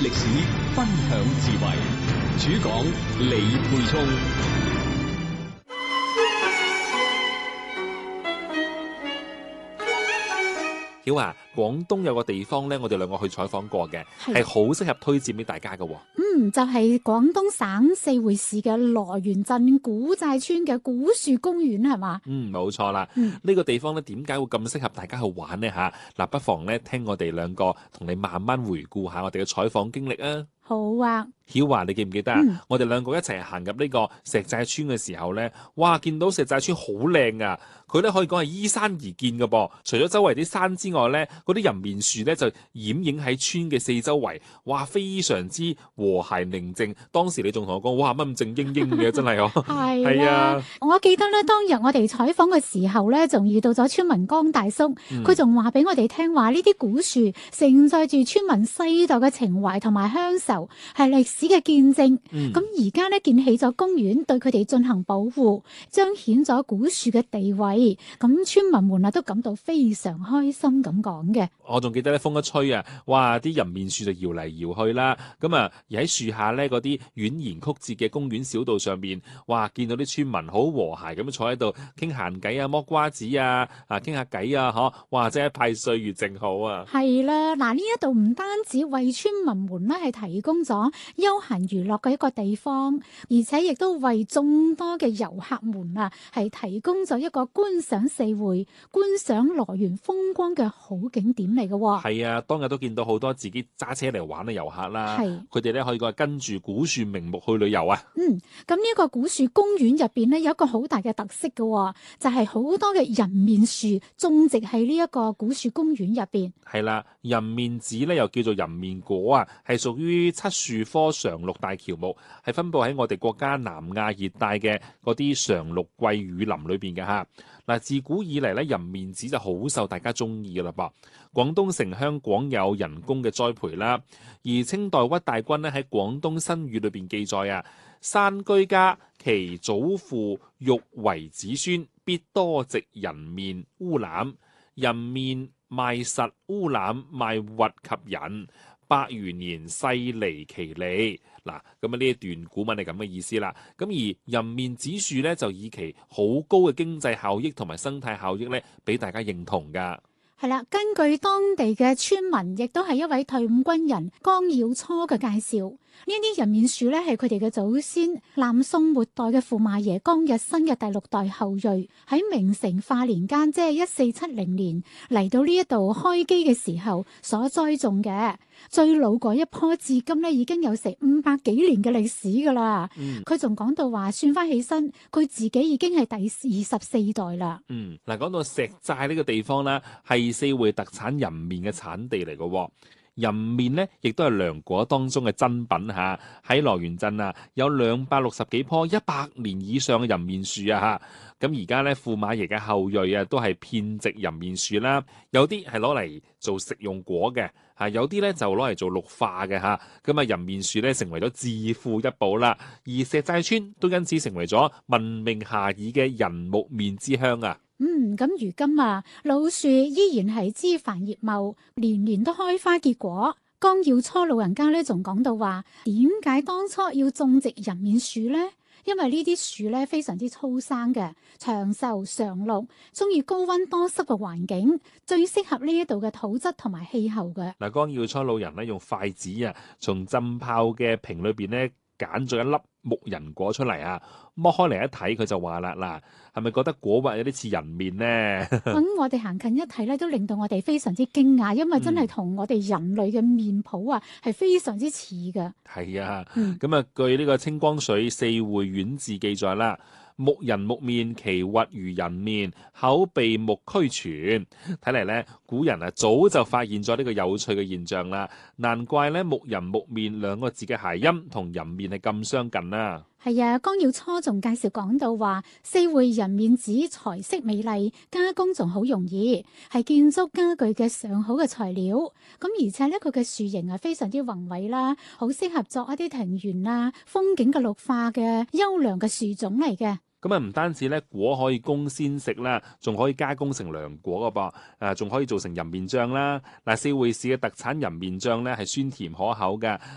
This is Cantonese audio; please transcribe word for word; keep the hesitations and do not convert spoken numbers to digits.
歷史，分享智慧。主講李沛聰。 曉華，廣東有個地方咧，我哋兩個去採訪過嘅，係好適合推薦俾大家嘅。 嗯，就係、是、廣東省四會市嘅羅源鎮古寨村嘅古樹公園，係嘛？ 嗯，冇錯啦。呢、嗯這個地方咧，點解會咁適合大家去玩呢？吓，嗱，不妨咧聽我哋兩個同你慢慢回顧下我哋嘅採訪經歷啊。 好啊。 曉華，你記唔記得啊、嗯？我哋兩個一齊行入呢個石寨村嘅時候咧，哇！見到石寨村好靚啊！佢咧可以講係依山而建嘅噃。除咗周圍啲山之外咧，嗰啲人面樹咧就掩映喺村嘅四周圍，哇！非常之和諧寧靜。當時你仲同我講，哇！乜咁靜英英嘅，真係哦。 係係啊！我記得咧，當日我哋採訪嘅時候咧，仲遇到咗村民江大叔，佢仲話俾我哋聽話，呢啲古樹承載住村民世代嘅情懷同埋鄉愁，係歷史嘅見證。咁而家咧建起咗公園，對佢哋進行保護，彰顯咗古樹嘅地位。咁村民們啊都感到非常開心咁講嘅。 我仲記得咧，風一吹啊，哇！啲人面樹就搖嚟搖去啦。咁啊，而喺樹下咧嗰啲蜿蜒曲折嘅公園小道上面，哇！見到啲村民好和諧咁坐喺度傾閒偈啊，剝瓜子啊，啊傾下偈啊，嗬！哇！真係一派歲月靜好啊。係啦，嗱，呢一度唔單止為村民們咧係提供咗休閒娛樂嘅一個地方，而且亦都為眾多嘅遊客們啊係提供咗一個觀賞四會、觀賞羅源風光嘅好景點嚟嘅。 係啊，當日都見到好多自己揸車嚟玩嘅遊客啦。係，佢哋咧可以講係跟住古樹名木去旅遊啊。 嗯，咁呢個古樹公園入邊咧有一個好大嘅特色嘅，就係、是、好多嘅人面樹種植喺呢一個古樹公園入邊。 係啦，人面子咧又叫做人面果啊，係屬於漆樹科常綠大喬木，係分布喺我哋國家南亞熱帶嘅嗰啲常綠季雨林裏邊嘅吓。嗱，自古以嚟咧，人面子就好受大家中意噶啦噃。廣東城鄉廣有人工嘅栽培啦，而清代屈大均咧喺廣東新語裏邊記載啊，山居家其祖父欲為子孫，必多植人面烏欖，人面賣實烏欖賣核及人，百餘年世離其利。嗱，咁啊呢一段古文係咁嘅意思啦。咁而人面子樹咧就以其好高嘅經濟效益同埋生態效益咧，俾大家認同噶。 係啦，根據當地嘅村民，亦都係一位退伍軍人江耀初嘅介紹，呢啲人面樹咧係佢哋嘅祖先南宋末代嘅駙馬爺江日新嘅第六代後裔，喺明成化年間，即係一四七零年嚟到呢一度開基嘅時候所栽種嘅。最老嗰一棵至今咧已經有成五百幾年嘅歷史噶啦。佢仲講到話，算翻起身，佢自己已經係第二十四代啦。 嗯，嗱，講到石寨呢個地方啦，係四會特產人面嘅產地嚟嘅。人面呢亦都係涼果當中嘅珍品嚇。喺羅源鎮啊，有兩百六十幾棵一百年以上嘅人面樹啊嚇。咁而家咧，駙馬爺嘅後裔啊，都係遍植人面樹啦。有啲係攞嚟做食用果嘅，嚇，有啲咧就攞嚟做綠化嘅嚇。咁啊，人面樹咧成為咗致富一寶啦。而石寨村都因此成為咗聞名遐邇嘅人木面之鄉啊。 嗯，咁如今啊，老樹依然係枝繁葉茂，年年都開花結果。江耀初老人家咧仲講到話，點解當初要種植人面樹呢？因為呢啲樹咧非常之粗生嘅，長壽常綠，中意高溫多濕嘅環境，最適合呢一度嘅土質同埋氣候嘅。 嗱，江耀初老人咧用筷子啊，從浸泡嘅瓶裏邊咧揀咗一粒木人果出嚟啊，剝開嚟一睇，佢就話啦，嗱，係咪覺得果核有啲似人面呢？ 咁我哋行近一睇咧，都令到我哋非常之驚訝，因為真係同我哋人類嘅面譜啊，係非常之似嘅。 係啊，咁啊，據呢個清光緒四會縣志記載啦。木人木面，其核如人面，口鼻目俱全。睇嚟咧，古人啊早就發現咗呢個有趣嘅現象啦。難怪咧木人木面兩個字嘅諧音同人面係咁相近啦。 係啊，江耀初仲介紹講到話，四會人面子材色美麗，加工仲好容易，係建築家具嘅上好嘅材料。咁而且咧，佢嘅樹形係非常之宏偉啦，好適合作一啲庭園啊、風景嘅綠化嘅優良嘅樹種嚟嘅。 咁啊，唔單止咧果可以供鮮食啦，仲可以加工成涼果噶噃，誒，仲可以做成人面醬啦。嗱，四會市嘅特產人面醬咧係酸甜可口嘅。